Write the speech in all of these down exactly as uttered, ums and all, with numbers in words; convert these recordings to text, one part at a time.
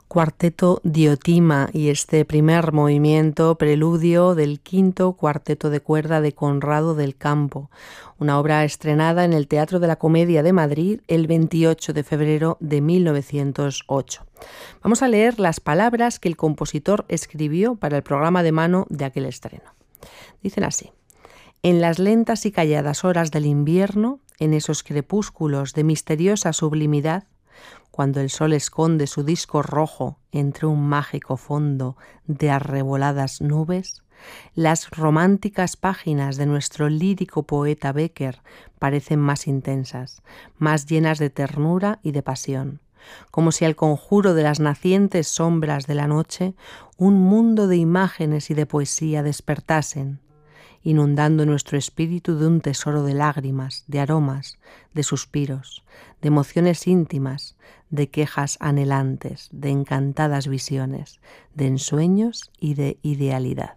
Cuarteto Diotima y este primer movimiento preludio del quinto cuarteto de cuerda de Conrado del Campo, una obra estrenada en el Teatro de la Comedia de Madrid el veintiocho de febrero de mil novecientos ocho. Vamos a leer las palabras que el compositor escribió para el programa de mano de aquel estreno. Dicen así: en las lentas y calladas horas del invierno, en esos crepúsculos de misteriosa sublimidad, cuando el sol esconde su disco rojo entre un mágico fondo de arreboladas nubes, las románticas páginas de nuestro lírico poeta Bécquer parecen más intensas, más llenas de ternura y de pasión, como si al conjuro de las nacientes sombras de la noche un mundo de imágenes y de poesía despertasen, inundando nuestro espíritu de un tesoro de lágrimas, de aromas, de suspiros, de emociones íntimas, de quejas anhelantes, de encantadas visiones, de ensueños y de idealidad.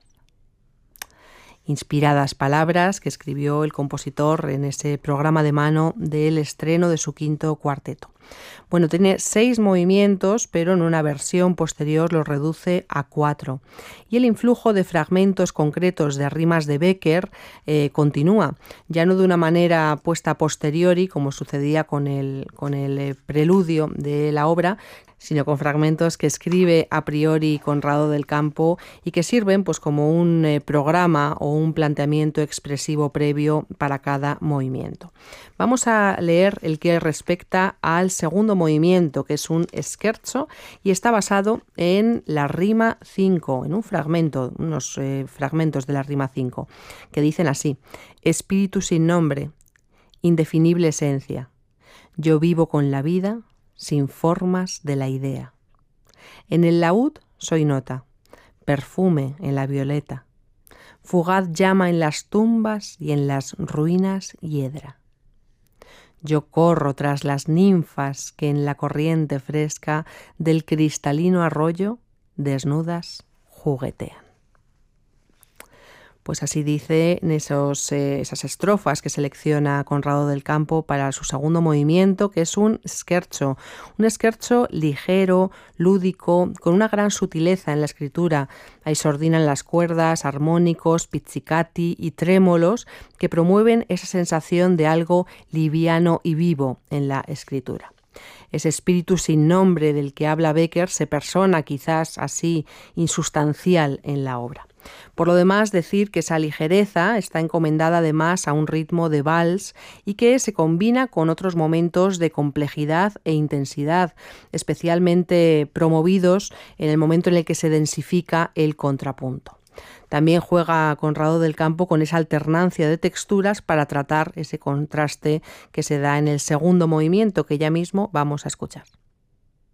Inspiradas palabras que escribió el compositor en ese programa de mano del estreno de su quinto cuarteto. Bueno, tiene seis movimientos, pero en una versión posterior los reduce a cuatro. Y el influjo de fragmentos concretos de rimas de Bécquer eh, continúa, ya no de una manera puesta a posteriori, como sucedía con el, con el eh, preludio de la obra, sino con fragmentos que escribe a priori Conrado del Campo y que sirven pues como un eh, programa o un planteamiento expresivo previo para cada movimiento. Vamos a leer el que respecta al segundo movimiento, que es un scherzo y está basado en la rima cinco, en un fragmento, unos eh, fragmentos de la rima cinco, que dicen así: espíritu sin nombre, indefinible esencia, yo vivo con la vida sin formas de la idea. En el laúd soy nota, perfume en la violeta, fugaz llama en las tumbas y en las ruinas hiedra. Yo corro tras las ninfas que en la corriente fresca del cristalino arroyo, desnudas, juguetean. Pues así dice en esos, eh, esas estrofas que selecciona Conrado del Campo para su segundo movimiento, que es un scherzo, un scherzo ligero, lúdico, con una gran sutileza en la escritura. Hay sordina en las cuerdas, armónicos, pizzicati y trémolos que promueven esa sensación de algo liviano y vivo en la escritura. Ese espíritu sin nombre del que habla Bécquer se persona quizás así insustancial en la obra. Por lo demás, decir que esa ligereza está encomendada además a un ritmo de vals y que se combina con otros momentos de complejidad e intensidad, especialmente promovidos en el momento en el que se densifica el contrapunto. También juega Conrado del Campo con esa alternancia de texturas para tratar ese contraste que se da en el segundo movimiento que ya mismo vamos a escuchar.